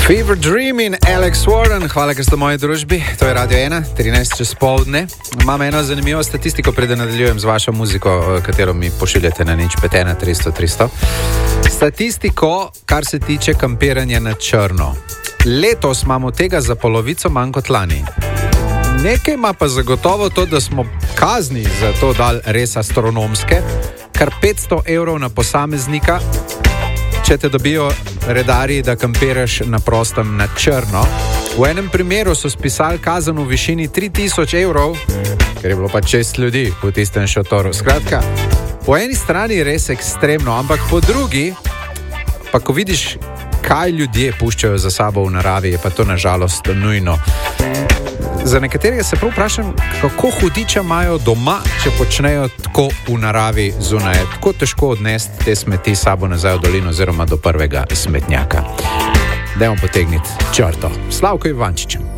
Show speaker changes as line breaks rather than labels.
Fever Dream in Alex Warren, hvala, ker ste v moji družbi. To je Radio 1, 13 čez poldne. Imam eno zanimivo statistiko, preden nadaljujem z vašo muziko, katero mi pošiljate na 051 300 300. Statistiko, kar se tiče kampiranja na črno. Letos imamo tega za polovico manj kot lani. Nekaj ima pa zagotovo to, da smo kazni za to dali res astronomske, kar 500 evrov na posameznika, če te dobijo redarji, da kampiraš na prostem na črno. V enem primeru so spisali kazen v višini 3000 evrov, ker je bilo pa 6 ljudi v tistem šotoru. Skratka, po eni strani res ekstremno, ampak po drugi, pa ko vidiš, kaj ljudje puščajo za sabo v naravi, je pa to nažalost nujno. Za nekaterega se prav vprašam, kako hudiča imajo doma, če počnejo tako v naravi zunaj. Tako težko odnesti te smeti sabo nazaj v dolino oziroma do prvega smetnjaka. Dajmo potegniti črto. Slavko Ivančič.